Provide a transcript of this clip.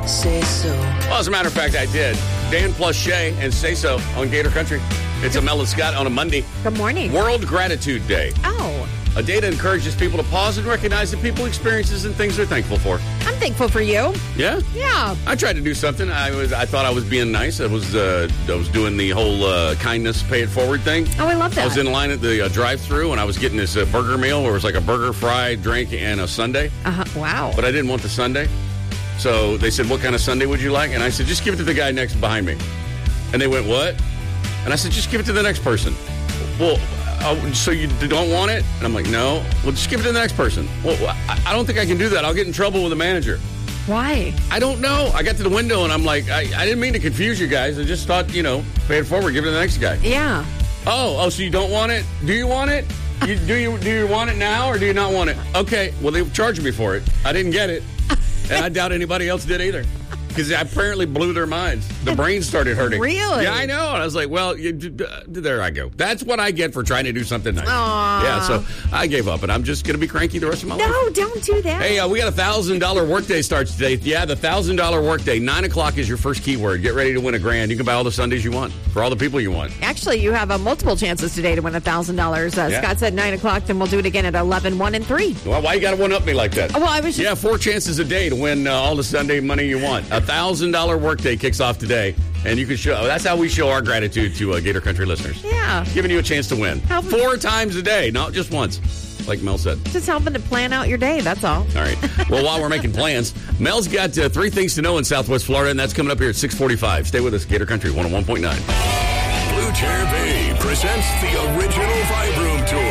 Say so. Well, as a matter of fact, I did. Dan plus Shay and Say So on Gator Country. It's a Mel and Scott on a Monday. Good morning. World Gratitude Day. Oh, A day that encourages people to pause and recognize the people, experiences, and things they're thankful for. I'm thankful for you. Yeah? Yeah. I tried to do something. I thought I was being nice. I was doing the whole kindness, pay it forward thing. Oh, I love that. I was in line at the drive-thru, and I was getting this burger meal where it was like a burger, fry, drink, and a sundae. Wow. But I didn't want the sundae. So they said, what kind of sundae would you like? And I said, just give it to the guy next behind me. And they went, what? And I said, just give it to the next person. Well, so you don't want it? And I'm like, no. Well, just give it to the next person. Well, I don't think I can do that. I'll get in trouble with the manager. Why? I don't know. I got to the window, and I'm like, I didn't mean to confuse you guys. I just thought, pay it forward, give it to the next guy. Yeah. Oh, so you don't want it? Do you want it? Do you want it now, or do you not want it? Okay, well, they charged me for it. I didn't get it. And I doubt anybody else did either. Because I apparently blew their minds. The brain started hurting. Really? Yeah, I know. And I was like, well, there I go. That's what I get for trying to do something nice. Aww. Yeah, so I gave up, and I'm just going to be cranky the rest of my life. No, don't do that. Hey, we got a $1,000 workday starts today. Yeah, the $1,000 workday. 9 o'clock is your first keyword. Get ready to win $1,000. You can buy all the Sundays you want for all the people you want. Actually, you have multiple chances today to win $1,000. Yeah. Scott said 9 o'clock, then we'll do it again at 11, 1, and 3. Well, why you got to one-up me like that? Well, I was just... Yeah, 4 chances a day to win all the Sunday money you want. $1,000 workday kicks off today, and you can show. That's how we show our gratitude to Gator Country listeners. Yeah. Giving you a chance to win. 4 times a day, not just once, like Mel said. Just helping to plan out your day, that's all. All right. Well, while we're making plans, Mel's got 3 things to know in Southwest Florida, and that's coming up here at 6:45. Stay with us, Gator Country 101.9. Blue Chair Bay presents the original Vibe Room Tour.